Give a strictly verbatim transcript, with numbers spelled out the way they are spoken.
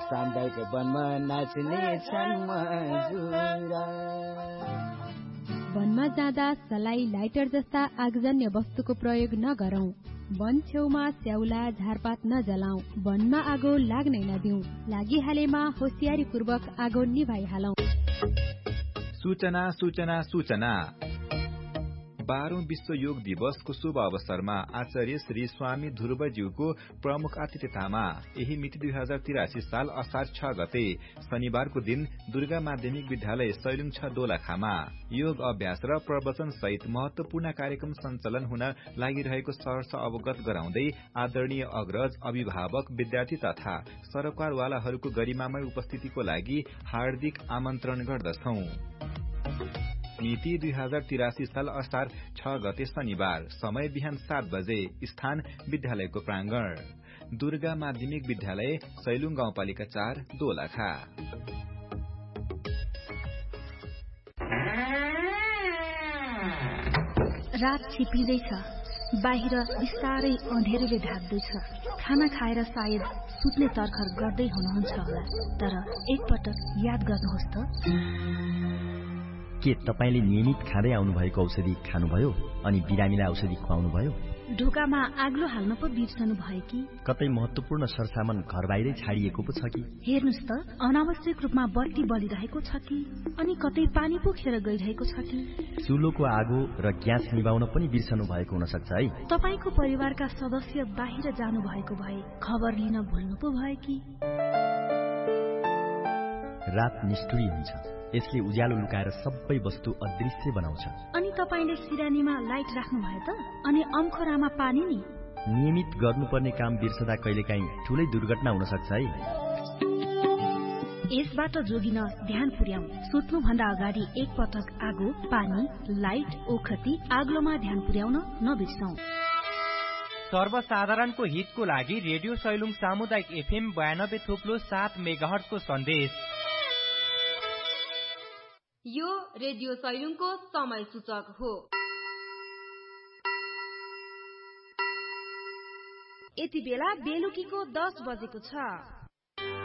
सामुदायिक वनमा नाच्ने छन् मजुरा। वनमा जाँदा सलाई, लाइटर जस्ता आगजन्य वस्तुको प्रयोग नगरौं। वन छेउमा स्याउला, झारपात नजलाऊ। वनमा आगो लाग्नै नदिऊ। लागिहालेमा होसियारीपूर्वक आगो निभाइहालौं। सूचना सूचना सूचना। बाह्रौं विश्व योग दिवसको शुभ अवसरमा आचार्य श्री स्वामी ध्रुवज्यूको प्रमुख आतिथ्यतामा यही मिति दुई हजार तिरासी साल असार छ गते शनिबारको दिन दुर्गा माध्यमिक विद्यालय सैलुङ छ दोलखामा योग अभ्यास र प्रवचन सहित महत्वपूर्ण कार्यक्रम सञ्चालन हुन लागिरहेको सहर्ष अवगत गराउँदै आदरणीय अग्रज, अभिभावक, विद्यार्थी तथा सरकारवालाहरूको गरिमामय उपस्थितिको लागि हार्दिक आमन्त्रण गर्दछौं। मिति दुई हजार तिरासी साल असार छ गते शनिबार, समय बिहान सात बजे, स्थान विद्यालयको प्रांगण, दुर्गा माध्यमिक विद्यालय सैलुङ गाउँपालिका चार दोलखा। रात छिपिँदैछ, बाहिर बिस्तारै अँधेरोले ढाक्दैछ। खाना खाएर सायद सुत्ने तर्खर गर्दै हुनुहुन्छ होला, तर एकपटक याद गर्नुहोस् त, के तपाईले नियमित खाँदै आउनुभएको औषधि खानुभयो अनि बिरामीलाई औषधि खुवाउनुभयो? ढोकामा आग्लो हाल्न पो बिर्सनु भयो कि? कतै महत्वपूर्ण सरसामान घर बाहिरै छाडिएको पो छ कि? हेर्नुस् त, अनावश्यक रूपमा बत्ती बलिरहेको छ कि? अनि कतै पानी पो खेर गइरहेको छ कि? चुलोको आगो र ग्यास निभाउन पनि बिर्सनु भएको हुन सक्छ है। तपाईको परिवारका सदस्य बाहिर जानु भएको भए खबर लिन भुल्नु पो भयो कि? रात निष्ठुरी हुन्छ, यसले उज्यालो लुकाएर सबै वस्तु अदृश्य बनाउँछ। अनि तपाईले सिरानीमा लाइट राख्नु भयो त? अनि अम्खोरामा पानी नि? नियमित गर्नुपर्ने काम बिर्सदा कहिलेकाहीँ ठूलै दुर्घटना हुन सक्छ है। यसबाट जोगिन ध्यान पुर्याऊ। सुत्नु भन्दा अगाडि एक पटक आगो, पानी, लाइट, ओखती, आग्लोमा ध्यान पुर्याउन नबिर्सौं। सर्वसाधारणको हितको लागि रेडियो सैलुङ सामुदायिक एफएम बयानब्बे थोप्लो सात मेगाहर्जको सन्देश। यो रेडियो सैलुङको समय सूचक हो। यति बेला बेलुकीको दस बजेको छ।